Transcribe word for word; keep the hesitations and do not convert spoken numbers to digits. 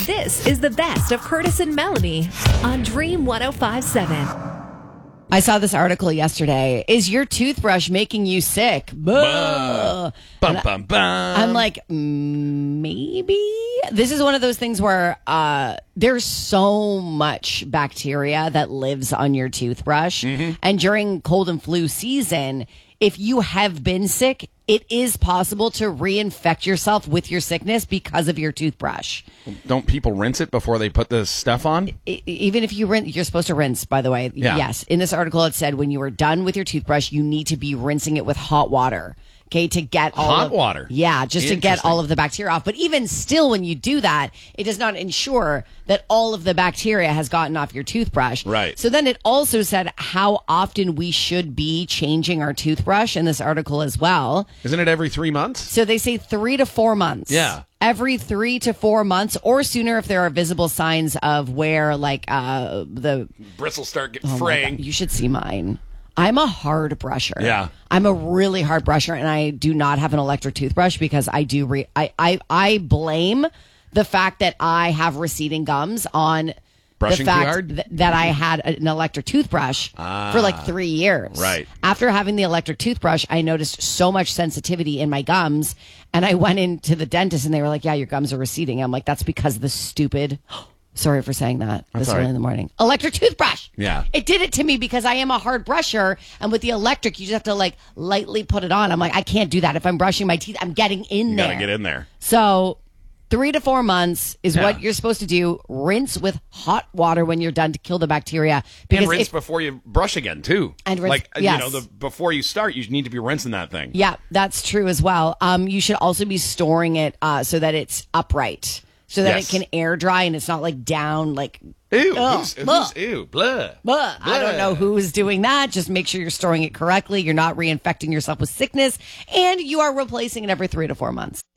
This is the best of Curtis and Melanie on Dream one oh five point seven. I saw this article yesterday. Is your toothbrush making you sick? Buh. Bum, bum, bum. I'm like, mm, maybe. This is one of those things where uh, there's so much bacteria that lives on your toothbrush. Mm-hmm. And during cold and flu season, if you have been sick, it is possible to reinfect yourself with your sickness because of your toothbrush. Don't people rinse it before they put this stuff on? I, even if you rinse, you're supposed to rinse, by the way. Yeah. Yes. In this article, it said when you are done with your toothbrush, you need to be rinsing it with hot water. Okay, to get all hot of, water. Yeah, just to get all of the bacteria off. But even still, when you do that, it does not ensure that all of the bacteria has gotten off your toothbrush. Right. So then it also said how often we should be changing our toothbrush in this article as well. Isn't it every three months? So they say three to four months. Yeah. Every three to four months or sooner if there are visible signs of where, like, uh, the bristles start getting oh fraying. You should see mine. I'm a hard brusher. Yeah. I'm a really hard brusher, and I do not have an electric toothbrush because I do. Re- I, I I blame the fact that I have receding gums on Brushing the too fact hard? th- that I had an electric toothbrush Ah. for like three years. Right. After having the electric toothbrush, I noticed so much sensitivity in my gums, and I went into the dentist, and they were like, "Yeah, your gums are receding." I'm like, "That's because of the stupid." Sorry for saying that That's this all early right. in the morning. Electric toothbrush. Yeah. It did it to me because I am a hard brusher. And with the electric, you just have to like lightly put it on. I'm like, I can't do that. If I'm brushing my teeth, I'm getting in You there. gotta get in there. So three to four months is Yeah. what you're supposed to do. Rinse with hot water when you're done to kill the bacteria. Because And rinse if, before you brush again, too. And rinse- like, yes. you know, the before you start, you need to be rinsing that thing. yeah, that's true as well. Um, you should also be storing it uh, so that it's upright. So that Yes. it can air dry and it's not like down like Ew. Ugh, who's, blah. who's, ew. Blah. Blah. I don't know who is doing that. Just make sure you're storing it correctly. You're not reinfecting yourself with sickness, and you are replacing it every three to four months.